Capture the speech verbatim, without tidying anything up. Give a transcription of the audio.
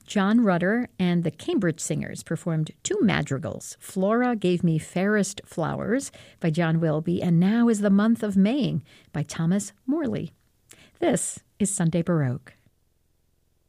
John Rutter and the Cambridge Singers performed two madrigals, Flora Gave Me Fairest Flowers by John Wilby and Now is the Month of Maying by Thomas Morley. This is Sunday Baroque.